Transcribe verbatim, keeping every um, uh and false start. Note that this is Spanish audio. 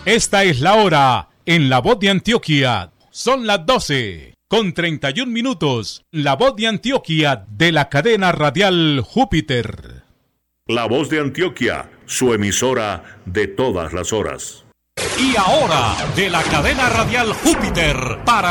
Esta es la hora en La Voz de Antioquia. Son las doce con treinta y un minutos. La Voz de Antioquia de la cadena radial Júpiter. La Voz de Antioquia, su emisora de todas las horas. Y ahora, de la cadena radial Júpiter, para